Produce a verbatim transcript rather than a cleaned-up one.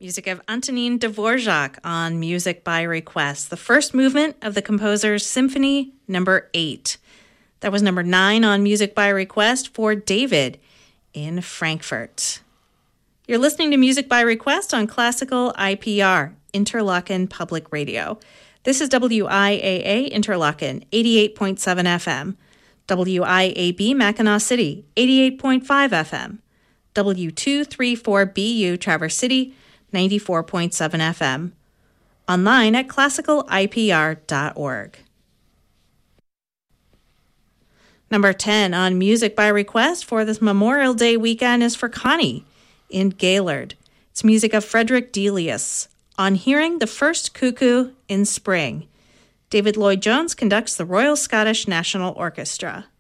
Music of Antonin Dvorak on Music by Request, the first movement of the composer's Symphony Number eight. That was number nine on Music by Request for David in Frankfurt. You're listening to Music by Request on Classical I P R, Interlochen Public Radio. This is W I A A Interlochen, eighty-eight point seven F M. W I A B Mackinac City, eighty-eight point five F M. W two thirty-four B U Traverse City, ninety-four point seven F M. Online at classical I P R dot org. Number ten on Music by Request for this Memorial Day weekend is for Connie in Gaylord. It's music of Frederick Delius on Hearing the First Cuckoo in Spring. David Lloyd-Jones conducts the Royal Scottish National Orchestra.